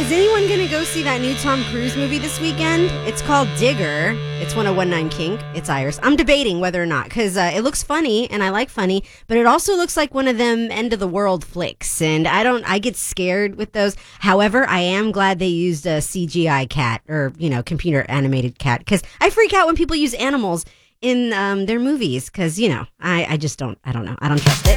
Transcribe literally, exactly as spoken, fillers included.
is anyone going to go see that new Tom Cruise movie this weekend? It's called Digger. It's one oh one nine Kink. It's Iris. I'm debating whether or not, because uh, it looks funny, and I like funny, but it also looks like one of them end-of-the-world flicks, and I don't, I get scared with those. However, I am glad they used a C G I cat, or, you know, computer-animated cat, because I freak out when people use animals in um, their movies, because, you know, I, I just don't, I don't know. I don't trust it.